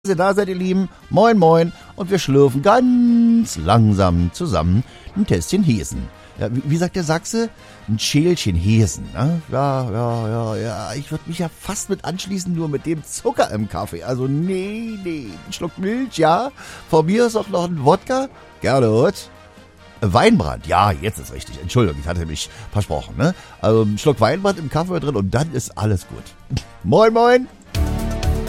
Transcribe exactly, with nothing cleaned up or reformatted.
Da seid ihr Lieben, moin moin, und wir schlürfen ganz langsam zusammen ein Tässchen Hesen. Ja, wie, wie sagt der Sachse? Ein Schälchen Hesen, ne? Ja, ja, ja, ja, ich würde mich ja fast mit anschließen, nur mit dem Zucker im Kaffee. Also nee, nee, ein Schluck Milch, ja. Von mir ist auch noch ein Wodka, gerne, gut. Weinbrand, ja, jetzt ist richtig. Entschuldigung, ich hatte mich versprochen, ne? Also ein Schluck Weinbrand im Kaffee drin und dann ist alles gut. Moin moin.